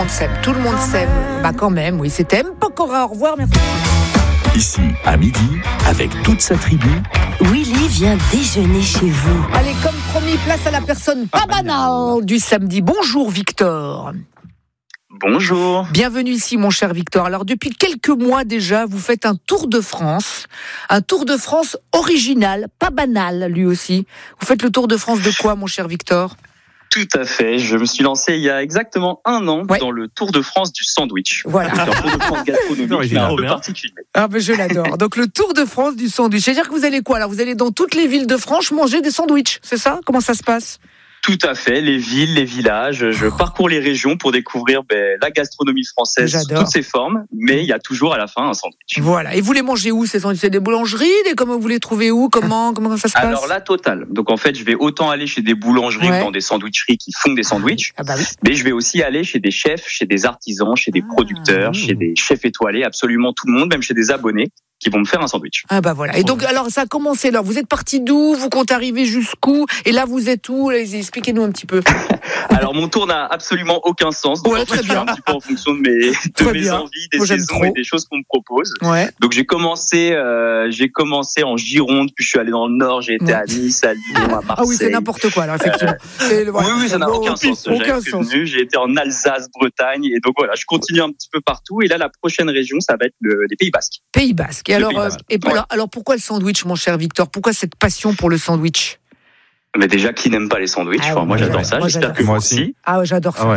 Tout le monde s'aime. Bah quand même, oui, c'était Pokora. Au revoir, merci. Ici, à midi, avec toute sa tribu, Willy vient déjeuner chez vous. Allez, comme promis, place à la personne pas banale du samedi. Bonjour Victor. Bonjour. Bienvenue ici mon cher Victor. Alors depuis quelques mois déjà, vous faites un Tour de France. Un Tour de France original, pas banal lui aussi. Vous faites le Tour de France de quoi mon cher Victor ? Tout à fait. Je me suis lancé il y a exactement un an dans le Tour de France du sandwich. Voilà. C'est un Tour de France gastronomique, mais un peu particulier. Ah ben je l'adore. Donc le Tour de France du sandwich. C'est-à-dire que vous allez quoi ? Alors vous allez dans toutes les villes de France manger des sandwichs, c'est ça ? Comment ça se passe ? Tout à fait. Les villes, les villages. Je parcours les régions pour découvrir la gastronomie française sous toutes ses formes. Mais il y a toujours à la fin un sandwich. Voilà. Et vous les mangez où ces sandwichs ? C'est des boulangeries ? Comment vous les trouvez où ? Comment ça se passe ? Alors la totale. Donc en fait, je vais autant aller chez des boulangeries ou dans des sandwicheries qui font des sandwichs. Ah bah oui. Mais je vais aussi aller chez des chefs, chez des artisans, chez des producteurs, chez des chefs étoilés, absolument tout le monde, même chez des abonnés qui vont me faire un sandwich. Ah bah voilà. Et donc alors ça a commencé là. Vous êtes parti d'où ? Vous comptez arriver jusqu'où ? Et là vous êtes où ? Expliquez-nous un petit peu. Alors mon tour n'a absolument aucun sens. Donc très bien. Un petit peu en fonction de mes envies, des saisons et des choses qu'on me propose. Ouais. Donc j'ai commencé en Gironde, puis je suis allé dans le Nord, j'ai été à Nice, à Lyon, à Marseille. Ah oui, c'est n'importe quoi alors effectivement. Oui, ça n'a aucun sens. J'ai été en Alsace, Bretagne, et donc voilà, je continue un petit peu partout. Et là, la prochaine région, ça va être les Pays Basques. Pays Basques. Et alors pourquoi le sandwich, mon cher Victor ? Pourquoi cette passion pour le sandwich ? Mais déjà, qui n'aime pas les sandwichs ? Moi, j'adore ça. J'espère que moi aussi. Ah ouais, j'adore ça.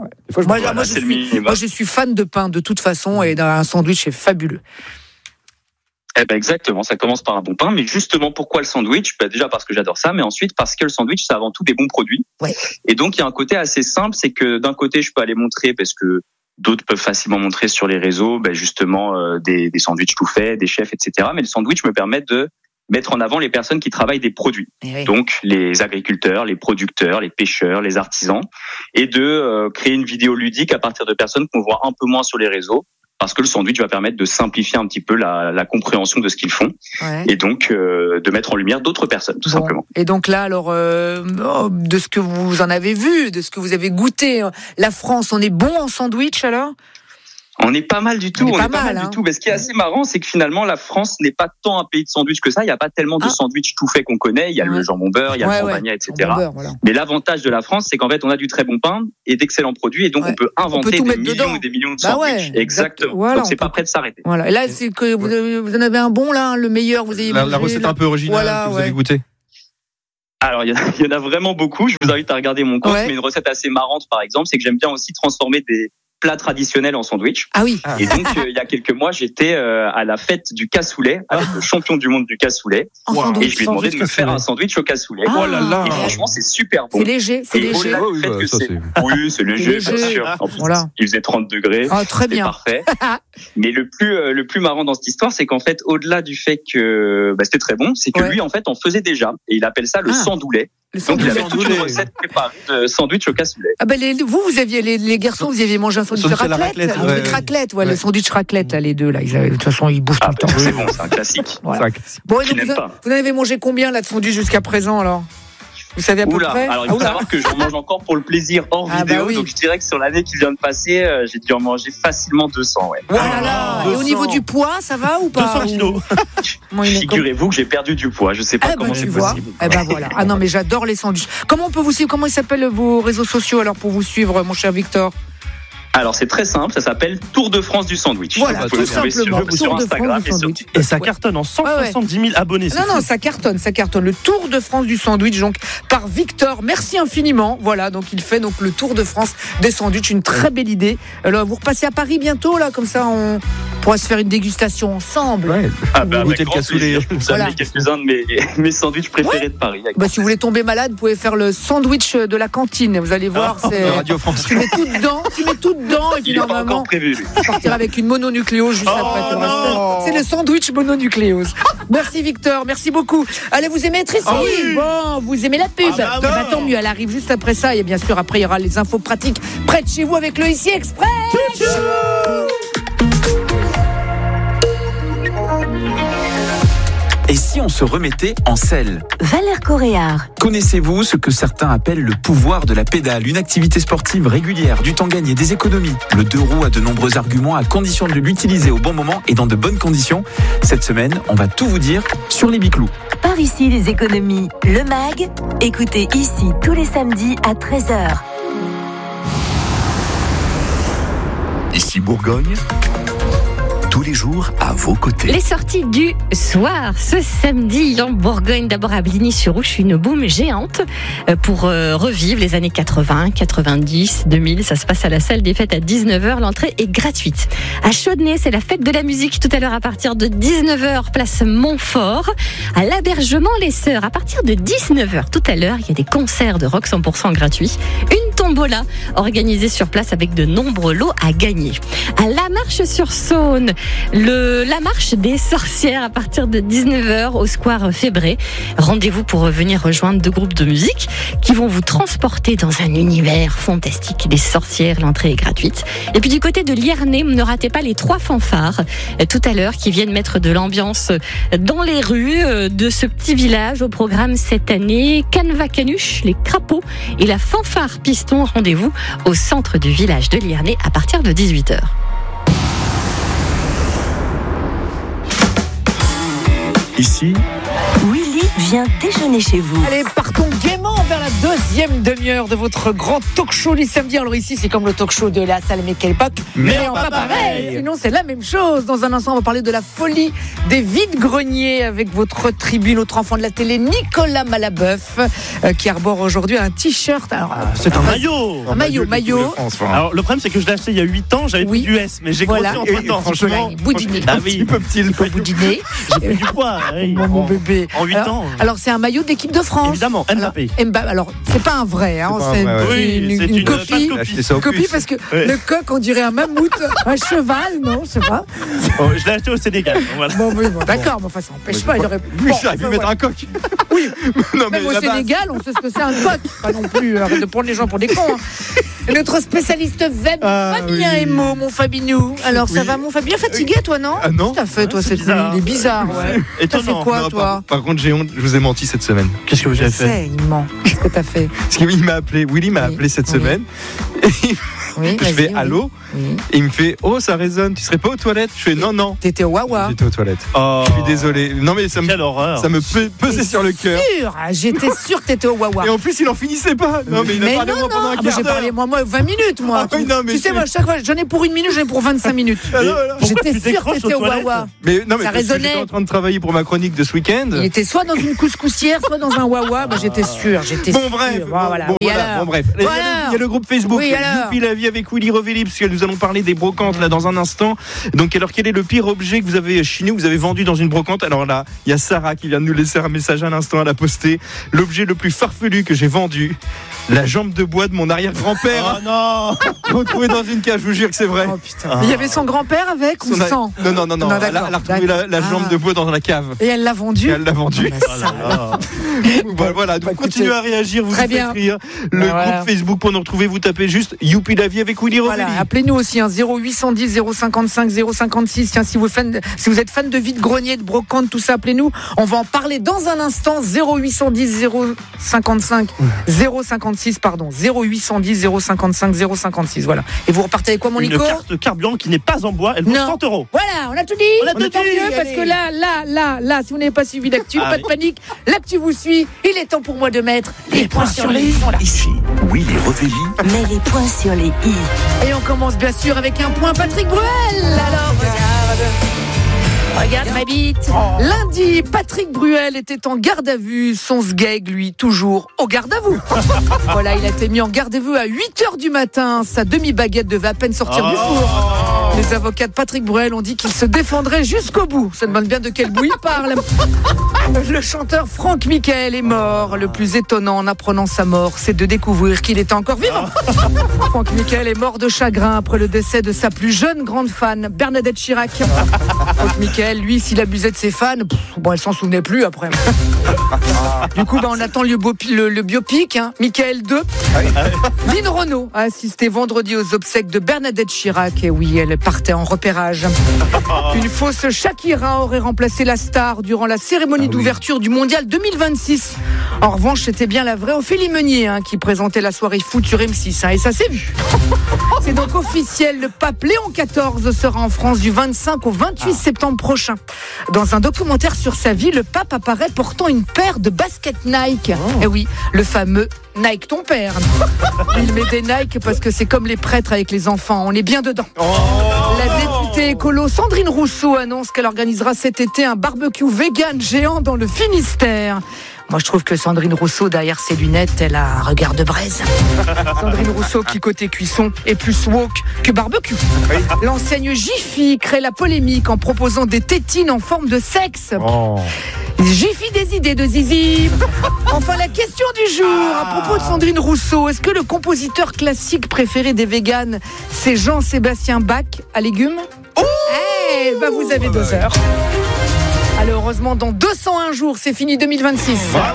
Moi, je suis fan de pain de toute façon, et un sandwich est fabuleux. Exactement, ça commence par un bon pain, mais justement pourquoi le sandwich ? Déjà parce que j'adore ça, mais ensuite parce que le sandwich c'est avant tout des bons produits. Ouais. Et donc il y a un côté assez simple, c'est que d'un côté je peux aller montrer, parce que d'autres peuvent facilement montrer sur les réseaux, justement des sandwichs tout faits, des chefs, etc. Mais le sandwich me permet de mettre en avant les personnes qui travaillent des produits. Oui. Donc les agriculteurs, les producteurs, les pêcheurs, les artisans, et de créer une vidéo ludique à partir de personnes qu'on voit un peu moins sur les réseaux. Parce que le sandwich va permettre de simplifier un petit peu la compréhension de ce qu'ils font, et donc de mettre en lumière d'autres personnes, tout simplement. Et donc là, alors, de ce que vous en avez vu, de ce que vous avez goûté, la France, on est bon en sandwich alors ? On est pas mal du tout. Mais ce qui est assez marrant, c'est que finalement, la France n'est pas tant un pays de sandwich que ça. Il n'y a pas tellement de sandwich tout fait qu'on connaît. Il y a le jambon beurre, il y a le campagna, etc. Voilà. Mais l'avantage de la France, c'est qu'en fait, on a du très bon pain et d'excellents produits. Et donc, on peut inventer des millions et des millions de sandwichs. Exactement. Voilà, donc, c'est pas prêt de s'arrêter. Voilà. Et là, c'est que vous en avez un bon, là, le meilleur. Vous avez la recette un peu originale que vous avez goûté. Alors, il y en a vraiment beaucoup. Je vous invite à regarder mon compte. Mais une recette assez marrante, par exemple, c'est que j'aime bien aussi transformer des plats traditionnels en sandwich. Ah oui. Et donc il y a quelques mois, j'étais à la fête du cassoulet avec le champion du monde du cassoulet, et je lui ai demandé de me faire un sandwich au cassoulet. Et franchement, c'est super bon. C'est léger, c'est léger. Oui, c'est léger, bien sûr. En plus, il faisait 30 degrés. Ah, très bien. Parfait. Mais le plus marrant dans cette histoire, c'est qu'en fait, au-delà du fait que c'était très bon, c'est que lui, en fait, en faisait déjà, et il appelle ça le sandoulet. Donc il avait toute une recette préparée de sandwich au cassoulet. Ah vous aviez les garçons, vous aviez mangé un sandwich raclette, raclette, le sandwich raclette là, les deux là, de toute façon ils bouffent tout le temps. C'est bon, c'est un classique. Voilà. Bon, et donc vous en avez mangé combien là de sandwich jusqu'à présent alors ? Vous savez à peu près ? Alors il faut savoir que j'en mange encore pour le plaisir hors vidéo, donc je dirais que sur l'année qui vient de passer, j'ai dû en manger facilement 200. Voilà. Et au niveau du poids, ça va ou pas ? 200 kilos. Figurez-vous que j'ai perdu du poids, je sais pas comment c'est possible. Voilà. Ah non, mais j'adore les sandwichs. Comment on peut vous suivre ? Comment ils s'appellent vos réseaux sociaux alors pour vous suivre, mon cher Victor ? Alors c'est très simple, ça s'appelle Tour de France du sandwich. Voilà, vous pouvez le trouver sur Instagram et sur Et ça cartonne en 170 000 abonnés. Non, ça cartonne. Le Tour de France du sandwich, donc par Victor. Merci infiniment. Voilà, donc il fait le Tour de France des sandwichs, une très belle idée. Alors vous repassez à Paris bientôt là, comme ça on pourra se faire une dégustation ensemble. Ouais. Avec grand plaisir. Vous avez quelques-uns de mes sandwichs préférés de Paris. Si vous voulez tomber malade, vous pouvez faire le sandwich de la cantine. Vous allez voir, c'est Radio France. Tu mets tout dedans et puis normalement partir avec une mononucléose juste après. C'est le sandwich mononucléose. Merci Victor, merci beaucoup. Allez, vous aimez être ici ? Bon, vous aimez la pub ? Tant mieux, elle arrive juste après ça. Et bien sûr, après il y aura les infos pratiques près de chez vous avec le Ici Express. Et si on se remettait en selle? Valère Coréard. Connaissez-vous ce que certains appellent le pouvoir de la pédale? Une activité sportive régulière, du temps gagné, des économies. Le 2 roues a de nombreux arguments à condition de l'utiliser au bon moment et dans de bonnes conditions. Cette semaine, on va tout vous dire sur les biclous. Par ici, les économies. Le MAG. Écoutez ici tous les samedis à 13h. Ici Bourgogne, tous les jours à vos côtés. Les sorties du soir, ce samedi en Bourgogne, d'abord à Bligny-sur-Ouche, une boum géante pour revivre les années 80, 90, 2000. Ça se passe à la salle des fêtes à 19h. L'entrée est gratuite. À Chaudenay, c'est la fête de la musique tout à l'heure à partir de 19h, place Montfort. À l'Abergement, les Sœurs, à partir de 19h tout à l'heure, il y a des concerts de rock 100% gratuits. Une tombola organisée sur place avec de nombreux lots à gagner. À La Marche-sur-Saône, la marche des sorcières à partir de 19h au square Fébré. Rendez-vous pour venir rejoindre 2 groupes de musique qui vont vous transporter dans un univers fantastique. Les sorcières, l'entrée est gratuite. Et puis du côté de Liernay, ne ratez pas les 3 fanfares tout à l'heure qui viennent mettre de l'ambiance dans les rues de ce petit village. Au programme cette année, Caneva Canuche, les crapauds et la fanfare piston. Rendez-vous au centre du village de Liernay à partir de 18h. Ici, Willy vient déjeuner chez vous. Allez, partons gaiement vers la deuxième demi-heure de votre grand talk show du samedi. Alors ici, c'est comme le talk show de la salle Mais quelle époque, mais en pas pareil. Sinon, c'est la même chose. Dans un instant, on va parler de la folie des vides-greniers avec votre tribu, notre enfant de la télé, Nicolas Malabeuf, qui arbore aujourd'hui un t-shirt. Alors, c'est un maillot. Un maillot. Alors, le problème, c'est que je l'ai acheté il y a 8 ans, j'avais plus d'US, mais j'ai grossi entre temps. Franchement, boudiner. Ah oui, Il peut boudiner. J'ai pris du poids. Mon bébé. En 8 ans. Alors, c'est un maillot d'équipe de France. Évidemment, Mbappé. Alors, c'est pas un vrai, hein, c'est une copie. Copie parce que le coq, on dirait un mammouth, un cheval, non, je sais pas. Oh, je l'ai acheté au Sénégal. Voilà. Bon, d'accord, mais enfin, ça n'empêche pas. Il aurait j'aurais pu mettre un coq. Oui, non, même au Sénégal, on sait ce que c'est un coq. Pas non plus, arrête de prendre les gens pour des cons. Hein. Et notre spécialiste web, Fabien Emo, mon Fabinou. Alors, ça va, mon Fabien? Fatigué, toi, non? Non. Qu'est-ce que t'as fait, toi, cette nuit? Il est bizarre, ouais. T'as fait quoi, toi? Par contre, j'ai honte, je vous ai menti cette semaine. Qu'est-ce que vous avez fait? Il ment. Qu'est-ce que t'as fait? Parce qu'il m'a appelé, Willy m'a appelé cette semaine. Oui, je fais allô, et il me fait oh ça résonne, tu serais pas aux toilettes? Je fais non. T'étais au Wawa. J'étais aux toilettes. Je suis désolé. Non mais ça me pesait sur le cœur. J'étais sûr que t'étais au Wawa. Et en plus il en finissait pas. Non mais il a parlé moi pendant un quart d'heure. J'ai parlé moi 20 minutes moi. Tu sais moi chaque fois j'en ai pour 1 minute, j'en ai pour 25 minutes. J'étais sûr que t'étais au Wawa. Mais non mais ça résonnait. J'étais en train de travailler pour ma chronique de ce week-end. Il était soit dans une couscoussière, soit dans un Wawa. J'étais sûr. Bon bref. Il y a le groupe Facebook Youpi la vie avec Willy Revelli, parce que nous allons parler des brocantes là dans un instant. Donc alors quel est le pire objet que vous avez chiné, vous avez vendu dans une brocante? Alors là, il y a Sarah qui vient de nous laisser un message à l'instant, elle a posté l'objet le plus farfelu que j'ai vendu, la jambe de bois de mon arrière-grand-père. Oh non. Retrouvé dans une cage, je vous jure que c'est vrai. Oh putain. Il y avait son grand-père avec ou sans? Non. Elle a retrouvé la jambe de bois dans la cave. Et elle l'a vendue? Elle l'a vendue. Voilà, donc continuez à réagir, vous faites rire. Le groupe Facebook pour nous retrouver, vous tapez juste Youpi la vie avec Willy Revelli. Appelez-nous aussi 0810 055 056. Tiens, si vous êtes fan de vide-grenier, de brocante, tout ça, appelez-nous. On va en parler dans un instant. 0810 055 056 pardon. 0810 055 056. Voilà. Et vous repartez avec quoi, mon Nico? Une carte carburant qui n'est pas en bois. Elle vaut 100 €. Voilà, on a tout dit. On a tout dit. Parce que là, si vous n'avez pas suivi l'actu, pas de panique. L'actu vous suit. Il est temps pour moi de mettre les points sur les i. Ici, Willy Revelli. Mets les points sur les i. Et on commence bien sûr avec un point Patrick Bruel. Alors regarde ma bite. Lundi, Patrick Bruel était en garde à vue. Son sgeg, lui, toujours au garde à vous. Voilà, il a été mis en garde à vue à 8h du matin. Sa demi-baguette devait à peine sortir du four. Les avocats de Patrick Bruel ont dit qu'il se défendrait jusqu'au bout. Ça demande bien de quel bout il parle. Le chanteur Franck Michael est mort. Le plus étonnant en apprenant sa mort, c'est de découvrir qu'il était encore vivant. Franck Michael est mort de chagrin après le décès de sa plus jeune grande fan, Bernadette Chirac. faute de Mickaël. Lui, s'il abusait de ses fans, elle s'en souvenait plus après. Du coup, on attend le biopic, hein. Mickaël 2. Lynn Renaud a assisté vendredi aux obsèques de Bernadette Chirac. Et oui, elle partait en repérage. Une fausse Shakira aurait remplacé la star durant la cérémonie d'ouverture du Mondial 2026. En revanche, c'était bien la vraie Ophélie Meunier qui présentait la soirée foot sur M6. Et ça s'est vu. C'est donc officiel, le pape Léon XIV sera en France du 25 au 28 septembre prochain. Dans un documentaire sur sa vie, le pape apparaît portant une paire de baskets Nike. Et oui, le fameux Nike ton père. Il met des Nike parce que c'est comme les prêtres avec les enfants, on est bien dedans. La députée écolo Sandrine Rousseau annonce qu'elle organisera cet été un barbecue vegan géant dans le Finistère. Moi, je trouve que Sandrine Rousseau, derrière ses lunettes, elle a un regard de braise. Sandrine Rousseau, qui côté cuisson est plus woke que barbecue. L'enseigne Jiffy crée la polémique en proposant des tétines en forme de sexe. Jiffy des idées de zizi. Enfin, la question du jour à propos de Sandrine Rousseau. Est-ce que le compositeur classique préféré des véganes, c'est Jean-Sébastien Bach à légumes? Vous avez 2 heures. Alors heureusement, dans 201 jours, c'est fini 2026. Voilà.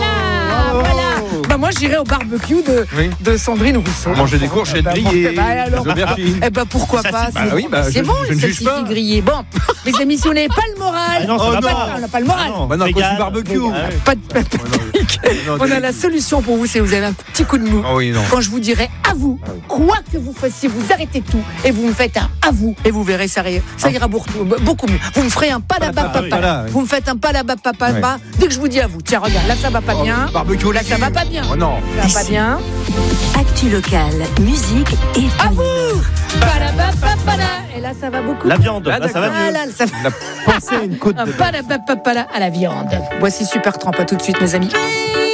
Moi, j'irai au barbecue de Sandrine Rousseau. Manger des courgettes grillées, des aubergines. pourquoi pas. C'est bon, les salsifis grillés. Bon, mes amis, si on n'avait pas le moral, on n'a pas le moral. Non, quand c'est barbecue. Pas de panique. On a la solution pour vous, c'est vous avez un petit coup de mou. Quand je vous dirai à vous, quoi que vous fassiez, vous arrêtez tout et vous me faites un à vous et vous verrez, ça ira beaucoup mieux. Vous me ferez un palabapapa. Vous me faites un palabapapa. Dès que je vous dis à vous, tiens, regarde, là ça va pas bien. Barbecue, là ça va pas bien. Oh non. Ça va pas bien. Actu locale, musique et à vous. Et là ça va beaucoup. La viande, là ça va mieux. Là, ça va. Pensez à une côte de à la viande. Voici Super Tramp, à tout de suite mes amis.